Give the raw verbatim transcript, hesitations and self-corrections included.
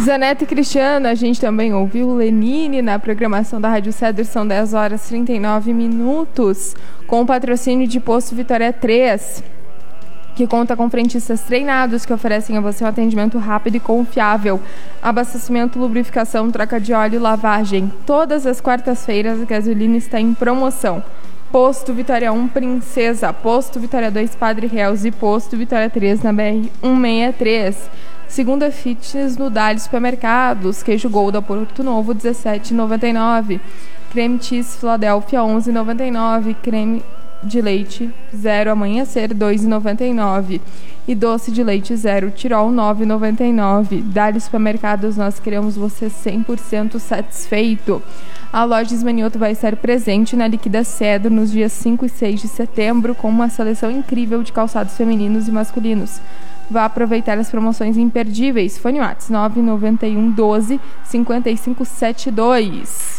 Zanetti e Cristiano, a gente também ouviu Lenine na programação da Rádio Cedro, são dez horas e trinta e nove minutos, com o patrocínio de Posto Vitória três, que conta com frentistas treinados que oferecem a você um atendimento rápido e confiável. Abastecimento, lubrificação, troca de óleo e lavagem. Todas as quartas-feiras a gasolina está em promoção. Posto Vitória um Princesa, Posto Vitória dois Padre Reus e Posto Vitória três na B R cento e sessenta e três. Segunda Fitness no Dali Supermercados, queijo Gouda Porto Novo dezessete reais e noventa e nove centavos, creme cheese Filadélfia onze reais e noventa e nove centavos, creme de leite zero Amanhecer dois reais e noventa e nove centavos e doce de leite zero Tirol nove reais e noventa e nove centavos. Dali Supermercados, nós queremos você cem por cento satisfeito. A loja Esmanioto vai estar presente na Liquida Cedro nos dias cinco e seis de setembro com uma seleção incrível de calçados femininos e masculinos. Vá aproveitar as promoções imperdíveis. Fone WhatsApp nove nove um doze cinco cinco sete dois.